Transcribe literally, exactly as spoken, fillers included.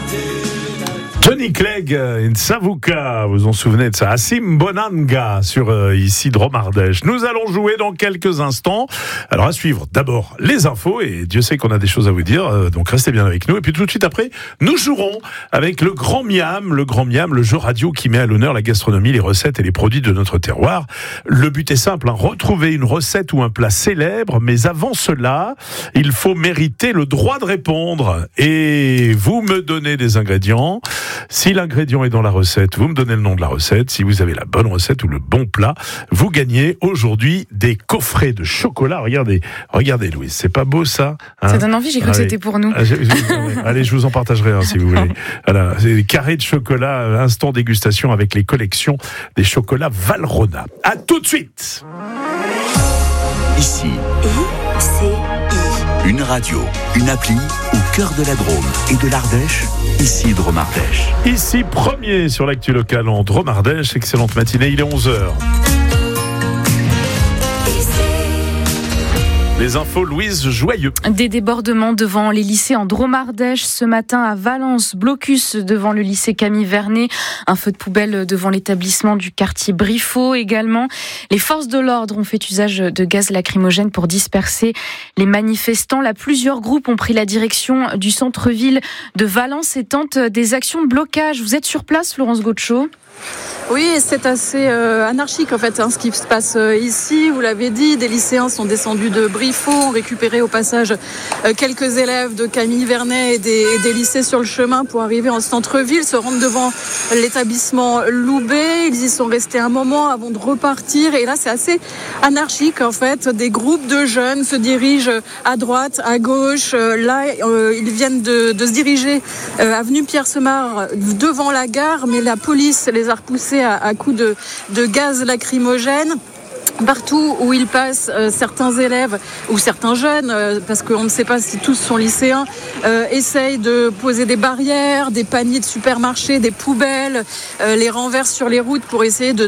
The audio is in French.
Johnny Clegg et Savuka, vous vous en souvenez de ça? Assim Bonanga sur euh, ici Dromardèche. Nous allons jouer dans quelques instants. Alors à suivre d'abord les infos, et Dieu sait qu'on a des choses à vous dire, euh, donc restez bien avec nous. Et puis tout de suite après, nous jouerons avec le Grand Miam, le Grand Miam, le jeu radio qui met à l'honneur la gastronomie, les recettes et les produits de notre terroir. Le but est simple, hein, retrouver une recette ou un plat célèbre, mais avant cela, il faut mériter le droit de répondre. Et vous me donnez des ingrédients. Si l'ingrédient est dans la recette, vous me donnez le nom de la recette. Si vous avez la bonne recette ou le bon plat, vous gagnez aujourd'hui des coffrets de chocolat. Regardez, regardez Louise, c'est pas beau ça, hein? Ça donne envie, j'ai cru que c'était pour nous. Ah, j'ai, j'ai, allez, je vous en partagerai un si vous voulez. Voilà, c'est des carrés de chocolat, instant dégustation avec les collections des chocolats Valrhona. À tout de suite. Ici, I C I. une radio, une appli au cœur de la Drôme et de l'Ardèche. Ici Dromardèche. Ici premier sur l'actu locale en Dromardèche. Excellente matinée, il est onze heures. Les infos, Louise Joyeux. Des débordements devant les lycées en Dromardèche ce matin à Valence, blocus devant le lycée Camille Vernet, un feu de poubelle devant l'établissement du quartier Briffaut également. Les forces de l'ordre ont fait usage de gaz lacrymogène pour disperser les manifestants. Là, plusieurs groupes ont pris la direction du centre-ville de Valence et tentent des actions de blocage. Vous êtes sur place, Florence Gaucho ? Oui, c'est assez euh, anarchique en fait hein, ce qui se passe euh, ici. Vous l'avez dit, des lycéens sont descendus de Briffaut, ont récupéré au passage euh, quelques élèves de Camille Vernet et des, et des lycées sur le chemin pour arriver en centre-ville, se rendre devant l'établissement Loubet. Ils y sont restés un moment avant de repartir. Et là, c'est assez anarchique en fait. Des groupes de jeunes se dirigent à droite, à gauche. Euh, là, euh, ils viennent de, de se diriger euh, avenue Pierre-Semard devant la gare, mais la police les a repoussés à, à coups de, de gaz lacrymogène. Partout où ils passent, euh, certains élèves ou certains jeunes, euh, parce qu'on ne sait pas si tous sont lycéens, euh, essayent de poser des barrières, des paniers de supermarché, des poubelles, euh, les renversent sur les routes pour essayer de